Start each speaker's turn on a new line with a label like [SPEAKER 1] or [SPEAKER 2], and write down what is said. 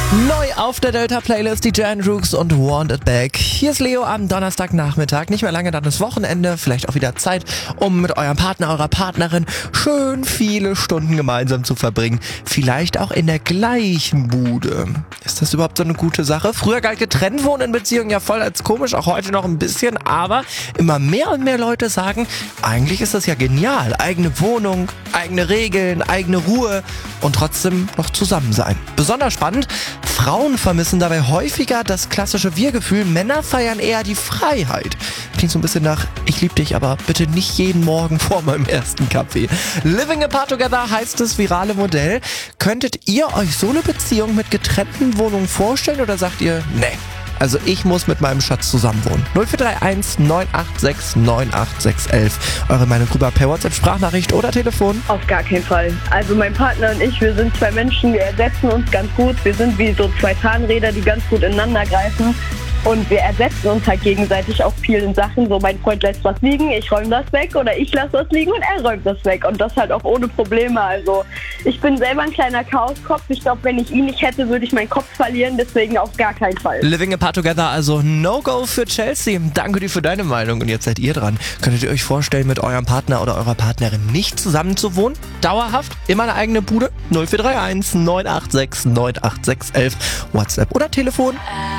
[SPEAKER 1] Neu auf der Delta-Playlist die Jan Rooks und Want It Back. Hier ist Leo am Donnerstagnachmittag. Nicht mehr lange, dann ist Wochenende. Vielleicht auch wieder Zeit, um mit eurem Partner, eurer Partnerin schön viele Stunden gemeinsam zu verbringen. Vielleicht auch in der gleichen Bude. Ist das überhaupt so eine gute Sache? Früher galt getrennt wohnen in Beziehungen ja voll als komisch, auch heute noch ein bisschen. Aber immer mehr und mehr Leute sagen, eigentlich ist das ja genial. Eigene Wohnung, eigene Regeln, eigene Ruhe und trotzdem noch zusammen sein. Besonders spannend, Frauen vermissen dabei häufiger das klassische Wir-Gefühl, Männer feiern eher die Freiheit. Klingt so ein bisschen nach, ich lieb dich, aber bitte nicht jeden Morgen vor meinem ersten Kaffee. Living apart together heißt das virale Modell. Könntet ihr euch so eine Beziehung mit getrennten Wohnungen vorstellen oder sagt ihr, nee? Also ich muss mit meinem Schatz zusammenwohnen. 0431 986 98611. Eure Meinung drüber per WhatsApp, Sprachnachricht oder Telefon?
[SPEAKER 2] Auf gar keinen Fall. Also mein Partner und ich, wir sind zwei Menschen, wir ersetzen uns ganz gut. Wir sind wie so zwei Zahnräder, die ganz gut ineinander greifen. Und wir ersetzen uns halt gegenseitig auf vielen Sachen. So, mein Freund lässt was liegen, ich räume das weg oder ich lasse was liegen und er räumt das weg. Und das halt auch ohne Probleme. Also ich bin selber ein kleiner Chaoskopf. Ich glaube, wenn ich ihn nicht hätte, würde ich meinen Kopf verlieren. Deswegen auf gar keinen Fall.
[SPEAKER 1] Living apart together, also No-Go für Chelsea. Danke dir für deine Meinung und jetzt seid ihr dran. Könntet ihr euch vorstellen, mit eurem Partner oder eurer Partnerin nicht zusammen zu wohnen? Dauerhaft? Immer eine eigene Bude? 0431 986 98611. WhatsApp oder Telefon?